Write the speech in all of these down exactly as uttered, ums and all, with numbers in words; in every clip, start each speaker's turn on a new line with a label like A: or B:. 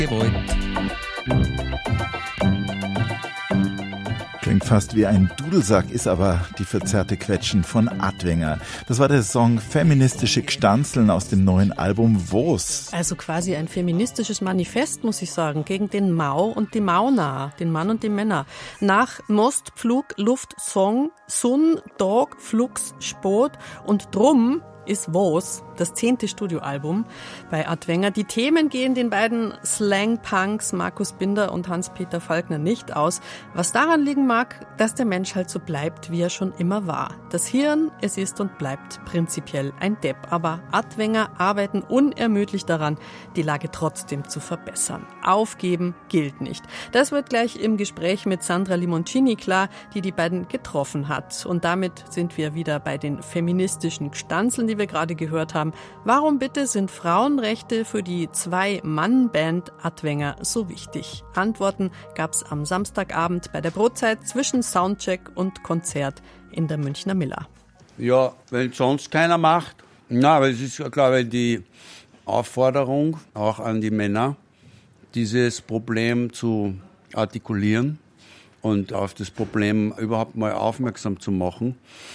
A: Jawohl.
B: Klingt fast wie ein Dudelsack, ist aber die verzerrte Quetschen von Adwenger. Das war der Song Feministische Gstanzeln aus dem neuen Album Wo's.
C: Also quasi ein feministisches Manifest, muss ich sagen, gegen den Mau und die Mauna, den Mann und die Männer. Nach Most, Pflug, Luft, Song, Sun, Dog, Flux, Spot und Drum ist Wo's, das zehnte Studioalbum bei Adwenger. Die Themen gehen den beiden Slang-Punks Markus Binder und Hans-Peter Falkner nicht aus. Was daran liegen mag, dass der Mensch halt so bleibt, wie er schon immer war. Das Hirn, es ist und bleibt prinzipiell ein Depp. Aber Adwenger arbeiten unermüdlich daran, die Lage trotzdem zu verbessern. Aufgeben gilt nicht. Das wird gleich im Gespräch mit Sandra Limoncini klar, die die beiden getroffen hat. Und damit sind wir wieder bei den feministischen Gstanzeln, die wir gerade gehört haben. Warum bitte sind Frauenrechte für die Zwei-Mann-Band Adwenger so wichtig? Antworten gab's am Samstagabend bei der Brotzeit zwischen Soundcheck und Konzert in der Münchner Miller.
D: Ja, wenn sonst keiner macht. Na, aber es ist ja klar, weil die Aufforderung auch an die Männer, dieses Problem zu artikulieren und auf das Problem überhaupt mal aufmerksam zu machen.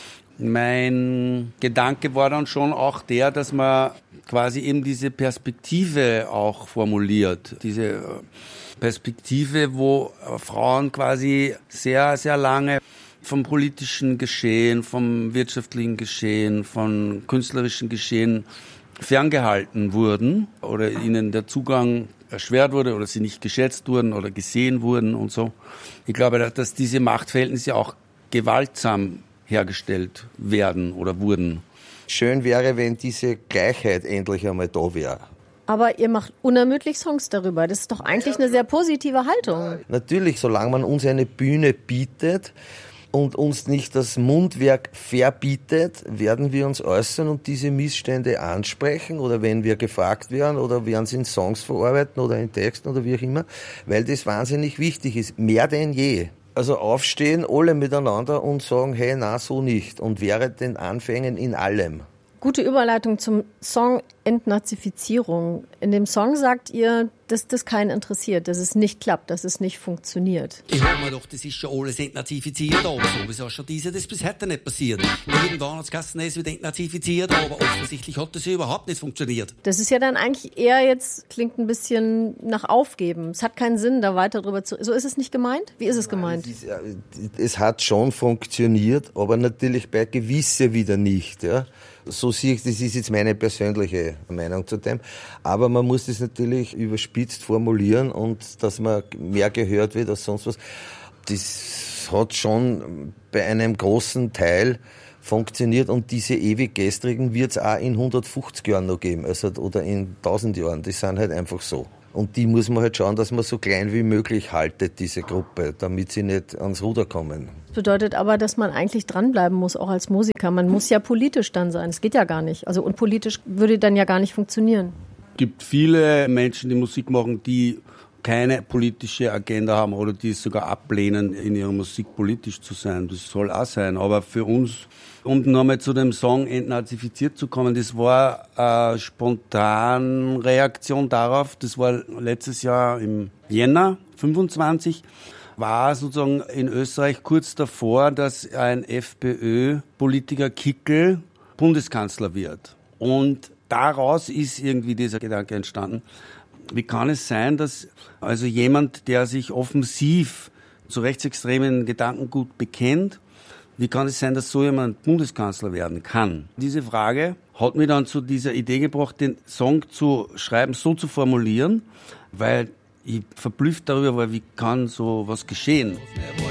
D: Mein Gedanke war dann schon auch der, dass man quasi eben diese Perspektive auch formuliert. Diese Perspektive, wo Frauen quasi sehr, sehr lange vom politischen Geschehen, vom wirtschaftlichen Geschehen, vom künstlerischen Geschehen ferngehalten wurden oder ihnen der Zugang erschwert wurde oder sie nicht geschätzt wurden oder gesehen wurden und so. Ich glaube, dass diese Machtverhältnisse auch gewaltsam hergestellt werden oder wurden.
E: Schön wäre, wenn diese Gleichheit endlich einmal da wäre.
F: Aber ihr macht unermüdlich Songs darüber. Das ist doch eigentlich eine sehr positive Haltung.
E: Natürlich, solange man uns eine Bühne bietet und uns nicht das Mundwerk verbietet, werden wir uns äußern und diese Missstände ansprechen oder wenn wir gefragt werden oder werden sie in Songs verarbeiten oder in Texten oder wie auch immer, weil das wahnsinnig wichtig ist, mehr denn je. Also aufstehen alle miteinander und sagen, hey, na so nicht und wäre den Anfängen in allem.
F: Gute Überleitung zum Song Entnazifizierung. In dem Song sagt ihr, dass das keinen interessiert, dass es nicht klappt, dass es nicht funktioniert.
A: Ich hab mir doch, das ist schon alles entnazifiziert, aber so, wieso schon diese, das bis heute nicht passiert. Irgendwann hat es geheißen, es wird entnazifiziert, aber offensichtlich hat das ja überhaupt nicht funktioniert.
F: Das ist ja dann eigentlich eher jetzt, klingt ein bisschen nach Aufgeben. Es hat keinen Sinn, da weiter drüber zu... So ist es nicht gemeint? Wie ist es gemeint?
E: Es, ist, es hat schon funktioniert, aber natürlich bei gewissen wieder nicht, ja. So sehe ich, das ist jetzt meine persönliche Meinung zu dem. Aber man muss das natürlich überspitzt formulieren und dass man mehr gehört wird als sonst was. Das hat schon bei einem großen Teil funktioniert und diese ewig gestrigen wird es auch in hundertfünfzig Jahren noch geben, also, oder in tausend Jahren. Die sind halt einfach so. Und die muss man halt schauen, dass man so klein wie möglich haltet, diese Gruppe, damit sie nicht ans Ruder kommen.
F: Das bedeutet aber, dass man eigentlich dranbleiben muss, auch als Musiker. Man muss ja politisch dann sein. Das geht ja gar nicht. Also unpolitisch würde dann ja gar nicht funktionieren.
D: Es gibt viele Menschen, die Musik machen, die keine politische Agenda haben oder die es sogar ablehnen, in ihrer Musik politisch zu sein. Das soll auch sein. Aber für uns, um nochmal zu dem Song Entnazifiziert zu kommen, das war eine spontane Reaktion darauf. Das war letztes Jahr im Jänner fünfundzwanzig. War sozusagen in Österreich kurz davor, dass ein FPÖ-Politiker Kickl Bundeskanzler wird. Und daraus ist irgendwie dieser Gedanke entstanden. Wie kann es sein, dass also jemand, der sich offensiv zu rechtsextremen Gedankengut bekennt, wie kann es sein, dass so jemand Bundeskanzler werden kann? Diese Frage hat mich dann zu dieser Idee gebracht, den Song zu schreiben, so zu formulieren, weil ich verblüfft darüber war, wie kann so was geschehen.